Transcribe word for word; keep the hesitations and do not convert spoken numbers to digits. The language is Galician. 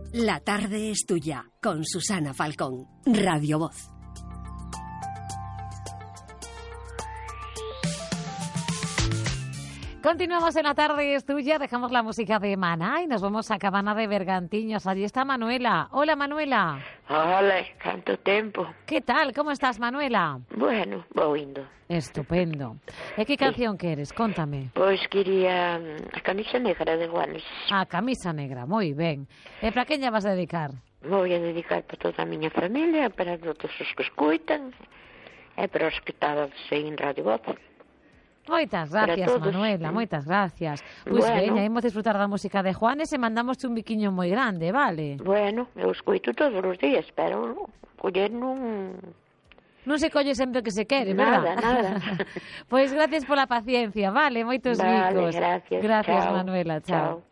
La tarde es tuya, con Susana Falcón, Radio Voz. Continuamos en La tarde es tuya, dejamos la música de Maná y nos vamos a Cabana de Bergantiños. Allí está Manuela. Hola, Manuela. Hola, canto tempo. ¿Qué tal? ¿Cómo estás, Manuela? Bueno, vou indo. Estupendo. E que canción sí. queres? Contame. Pois quería a camisa negra de Juanes. A camisa negra, moi ben. E para quen lla vas a dedicar? Vou a dedicar para toda a miña familia, para todos os que escutan, e para os que estaban en Radio Voz. Moitas gracias, Manuela, moitas gracias. Pois bueno. Veña, imos disfrutar da música de Juanes e mandamos un biquiño moi grande, vale? Bueno, eu escuito todos os días, pero coller non... Non se colle sempre que se quere, nada, verdad? Nada, Pois gracias pola paciencia, vale? Moitos vale, bicos. Gracias, Gracias, chao. Manuela, chao. Chao.